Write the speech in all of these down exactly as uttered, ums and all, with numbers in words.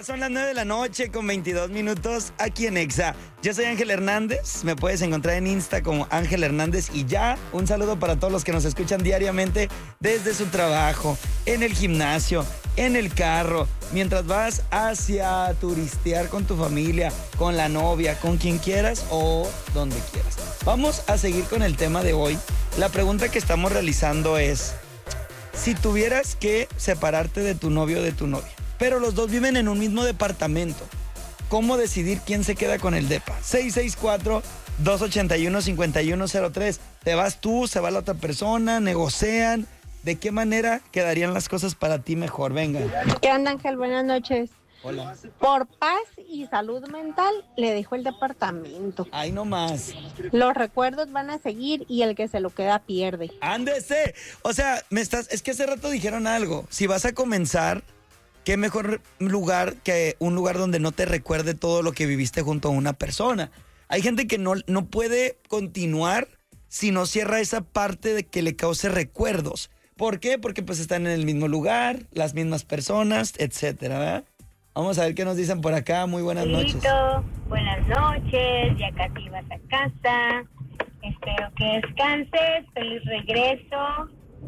Ya son las nueve de la noche con veintidós minutos aquí en Exa. Yo soy Ángel Hernández, me puedes encontrar en Insta como Ángel Hernández y ya un saludo para todos los que nos escuchan diariamente desde su trabajo, en el gimnasio, en el carro, mientras vas hacia turistear con tu familia, con la novia, con quien quieras o donde quieras. Vamos a seguir con el tema de hoy. La pregunta que estamos realizando es, si tuvieras que separarte de tu novio o de tu novia, pero los dos viven en un mismo departamento, ¿cómo decidir quién se queda con el depa? seis seis cuatro, dos ocho uno, cinco uno cero tres. ¿Te vas tú? ¿Se va la otra persona? ¿Negocian? ¿De qué manera quedarían las cosas para ti mejor? Venga. ¿Qué onda, Ángel? Buenas noches. Hola. Por paz y salud mental, le dejo el departamento. Ahí nomás. Los recuerdos van a seguir y el que se lo queda pierde. ¡Ándese! O sea, me estás, es que hace rato dijeron algo. Si vas a comenzar, qué mejor lugar que un lugar donde no te recuerde todo lo que viviste junto a una persona. Hay gente que no, no puede continuar si no cierra esa parte de que le cause recuerdos. ¿Por qué? Porque pues están en el mismo lugar, las mismas personas, etcétera, ¿verdad? Vamos a ver qué nos dicen por acá. Muy buenas noches. Buenas noches, ya casi vas a casa. Espero que descanses, feliz regreso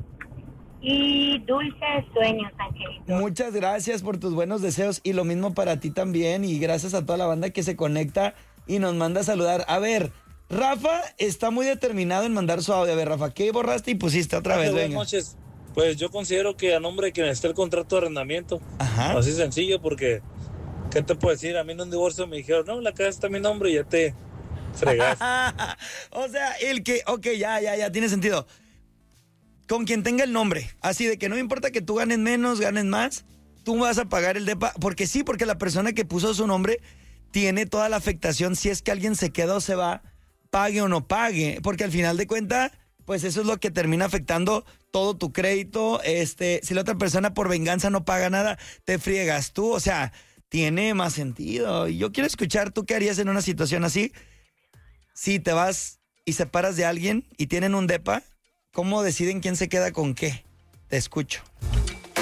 y dulces sueños, Angelito. Muchas gracias por tus buenos deseos y lo mismo para ti también, y gracias a toda la banda que se conecta y nos manda a saludar. A ver, Rafa está muy determinado en mandar su audio. A ver, Rafa, ¿qué borraste y pusiste otra vez? Buenas Venga. noches. Pues yo considero que a nombre de quien esté el contrato de arrendamiento, Ajá. así sencillo, porque ¿qué te puedo decir? A mí en un divorcio me dijeron, no, la casa está a mi nombre y ya te fregas. O sea, el que, ok, ya, ya, ya, tiene sentido. Con quien tenga el nombre, así de que no importa que tú ganes menos, ganes más, tú vas a pagar el depa, porque sí, porque la persona que puso su nombre tiene toda la afectación si es que alguien se queda o se va, pague o no pague, porque al final de cuentas, pues eso es lo que termina afectando todo tu crédito. Este, si la otra persona por venganza no paga nada, te friegas tú, o sea, tiene más sentido. Y yo quiero escuchar, ¿tú qué harías en una situación así? Si te vas y separas de alguien y tienen un depa, ¿cómo deciden quién se queda con qué? Te escucho.